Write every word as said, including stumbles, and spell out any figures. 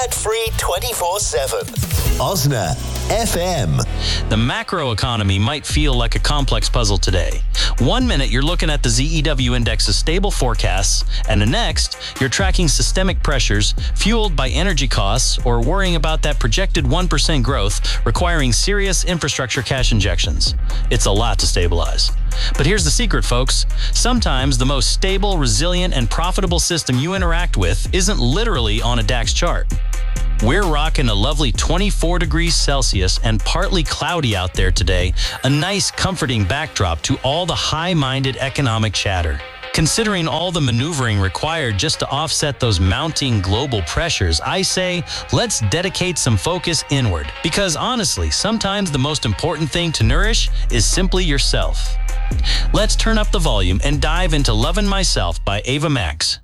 ad-free twenty-four seven. Osna F M. The macroeconomy might feel like a complex puzzle today. One minute you're looking at the Z E W Index's stable forecasts, and the next you're tracking systemic pressures fueled by energy costs or worrying about that projected one percent growth requiring serious infrastructure cash injections. It's a lot to stabilize. But here's the secret, folks. Sometimes the most stable, resilient, and profitable system you interact with isn't literally on a DAX chart. We're rocking a lovely twenty-four degrees Celsius and partly cloudy out there today, a nice comforting backdrop to all the high-minded economic chatter. Considering all the maneuvering required just to offset those mounting global pressures, I say let's dedicate some focus inward. Because honestly, sometimes the most important thing to nourish is simply yourself. Let's turn up the volume and dive into Lovin' Myself by Ava Max.